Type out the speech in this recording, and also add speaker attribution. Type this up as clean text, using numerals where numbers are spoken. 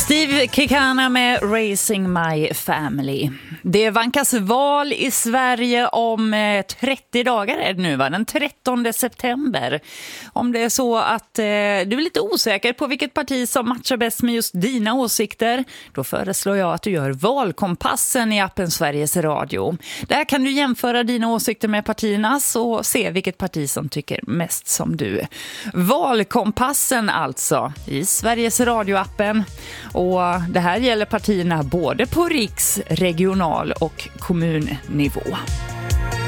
Speaker 1: Steve Kekana med Raising My Family. Det vankas val i Sverige om 30 dagar är det nu, va? Den 13 september. Om det är så att du är lite osäker på vilket parti som matchar bäst med just dina åsikter, då föreslår jag att du gör valkompassen i appen Sveriges Radio. Där kan du jämföra dina åsikter med partiernas och se vilket parti som tycker mest som du. Valkompassen alltså i Sveriges Radio-appen. Och det här gäller partierna både på riks-, regional- och kommunnivå.